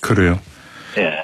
그래요. 예.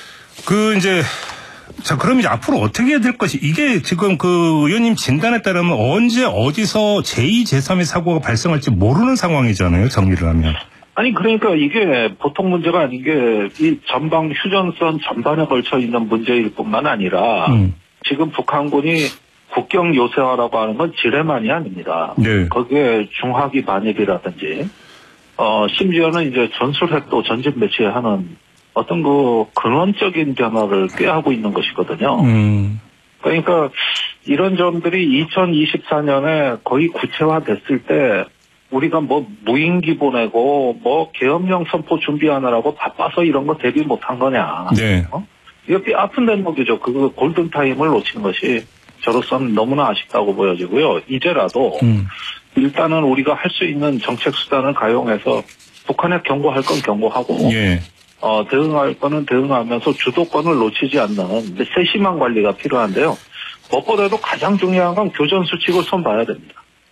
자, 그럼 이제 앞으로 어떻게 해야 될 것이, 이게 지금 그 의원님 진단에 따르면 언제 어디서 제2, 제3의 사고가 발생할지 모르는 상황이잖아요, 정리를 하면. 아니, 그러니까 이게 보통 문제가 아닌 게 이 전방 휴전선 전반에 걸쳐 있는 문제일 뿐만 아니라 지금 북한군이 국경 요새화라고 하는 건 지뢰만이 아닙니다. 네. 거기에 중화기 반입이라든지, 심지어는 이제 전술핵도 전진 배치하는 어떤 그 근원적인 변화를 꾀하고 있는 것이거든요. 그러니까 이런 점들이 2024년에 거의 구체화됐을 때 우리가 뭐 무인기 보내고 뭐 계엄령 선포 준비하느라고 바빠서 이런 거 대비 못한 거냐. 네. 이거 뼈 아픈 대목이죠. 그 골든타임을 놓친 것이 저로서는 너무나 아쉽다고 보여지고요. 이제라도 일단은 우리가 할 수 있는 정책 수단을 가용해서 북한에 경고할 건 경고하고 예. 대응할 거는 대응하면서 주도권을 놓치지 않는 세심한 관리가 필요한데요. 무엇보다도 가장 중요한 건 교전 수칙을 손봐야 됩니다.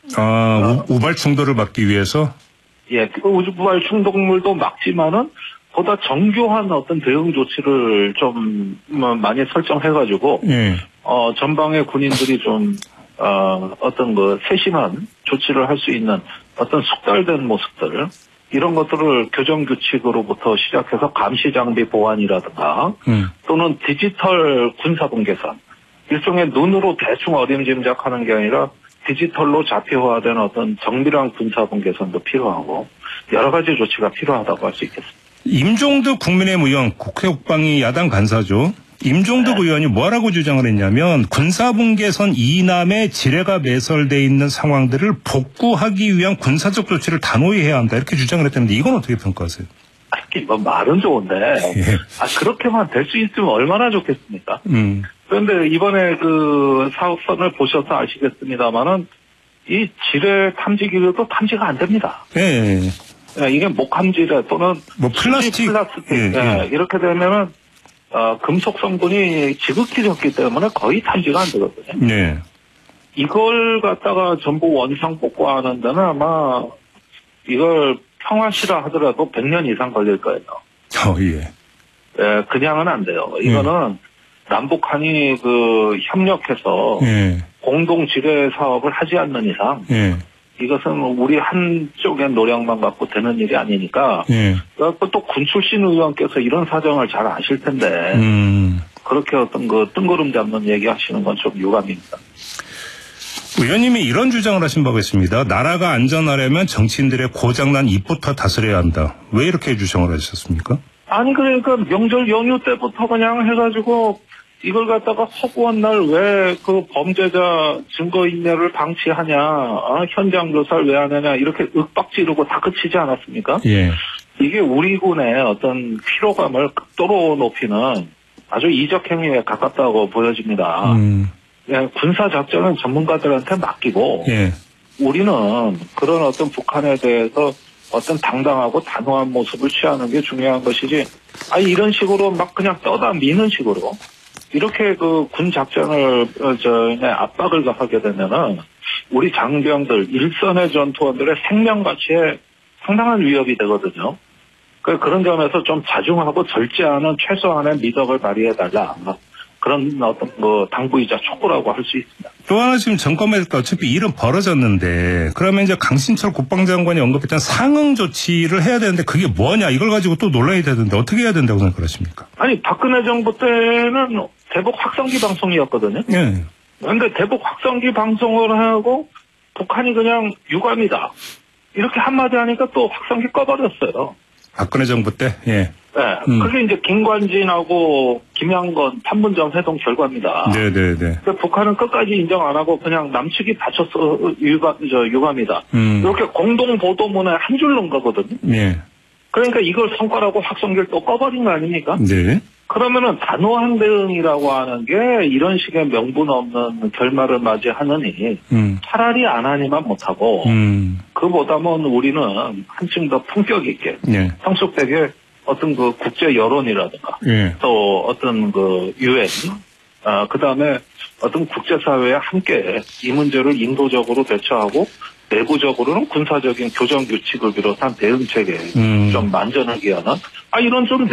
우발 충돌을 막기 위해서? 예, 우발 충돌물도 막지만은 보다 정교한 어떤 대응 조치를 좀 많이 설정해가지고 예. 전방의 군인들이 좀 어떤 그 세심한 조치를 할 수 있는 어떤 숙달된 모습들 이런 것들을 교정 규칙으로부터 시작해서 감시 장비 보완이라든가 또는 디지털 군사분 계산 일종의 눈으로 대충 어림짐작하는 게 아니라 디지털로 자폐화된 어떤 정밀한 군사분 계산도 필요하고 여러 가지 조치가 필요하다고 할 수 있겠습니다. 임종덕 국민의힘 의원 국회 국방위 야당 간사죠. 임종덕 의원이 뭐라고 주장을 했냐면 군사분계선 이남에 지뢰가 매설되어 있는 상황들을 복구하기 위한 군사적 조치를 단호히 해야 한다 이렇게 주장을 했다는데 이건 어떻게 평가하세요? 뭐 말은 좋은데 그렇게만 될 수 있으면 얼마나 좋겠습니까? 그런데 이번에 그 사업선을 보셔서 아시겠습니다만은 이 지뢰 탐지 기계도 탐지가 안 됩니다. 예. 이게 목함지뢰 또는 뭐 플라스틱 이렇게 되면은 금속 성분이 지극히 적기 때문에 거의 탐지가 안 되거든요. 네. 이걸 갖다가 전부 원상 복구하는 데는 아마 이걸 평화시라 하더라도 100년 이상 걸릴 거예요. 예. 예, 그냥은 안 돼요. 이거는 남북한이 그 협력해서 공동 지뢰 사업을 하지 않는 이상 이것은 우리 한쪽의 노력만 갖고 되는 일이 아니니까 또 군 출신 의원께서 이런 사정을 잘 아실 텐데 그렇게 어떤 그 뜬구름 잡는 얘기 하시는 건 좀 유감입니다. 의원님이 이런 주장을 하신 바가 있습니다. 나라가 안전하려면 정치인들의 고장난 입부터 다스려야 한다. 왜 이렇게 주장을 하셨습니까? 아니 그러니까 명절 연휴 때부터 그냥 해가지고 이걸 갖다가 허구한 날 왜 그 범죄자 증거인멸을 방치하냐, 현장 조사를 왜 하느냐 이렇게 윽박 지르고 다 그치지 않았습니까? 예. 이게 우리 군의 어떤 피로감을 극도로 높이는 아주 이적 행위에 가깝다고 보여집니다. 예, 군사 작전은 전문가들한테 맡기고 우리는 그런 어떤 북한에 대해서 어떤 당당하고 단호한 모습을 취하는 게 중요한 것이지, 이런 식으로 막 그냥 떠다 미는 식으로 이렇게 그 군 작전을 압박을 가하게 되면은 우리 장병들 일선의 전투원들의 생명 가치에 상당한 위협이 되거든요. 그런 점에서 좀 자중하고 절제하는 최소한의 미덕을 발휘해달라. 그런 어떤 뭐 당부이자 촉구라고 할 수 있습니다. 또 하나 지금 점검해서 어차피 일은 벌어졌는데 그러면 이제 강신철 국방장관이 언급했던 상응 조치를 해야 되는데 그게 뭐냐 이걸 가지고 또 논란이 되던데 어떻게 해야 된다고 생각하십니까? 아니 박근혜 정부 때는 대북 확성기 방송이었거든요. 예. 그런데 대북 확성기 방송을 하고 북한이 그냥 유감이다 이렇게 한마디 하니까 또 확성기 꺼버렸어요. 박근혜 정부 때? 예. 네. 그게 이제 김관진하고 김양건 판문점 회동 결과입니다. 네네네. 북한은 끝까지 인정 안 하고 그냥 남측이 다쳤어 유감이다. 이렇게 공동 보도문에 한 줄 넣은 거거든요. 예. 그러니까 이걸 성과라고 확성기를 또 꺼버린 거 아닙니까? 네. 그러면은 단호한 대응이라고 하는 게 이런 식의 명분 없는 결말을 맞이하느니 차라리 안 하니만 못하고 그보다는 우리는 한층 더 품격 있게 성숙되게 어떤 그 국제 여론이라든가 또 어떤 그 유엔 그다음에 어떤 국제사회와 함께 이 문제를 인도적으로 대처하고 내부적으로는 군사적인 교정 규칙을 비롯한 대응 체계 좀 만전을 기하는 이런 좀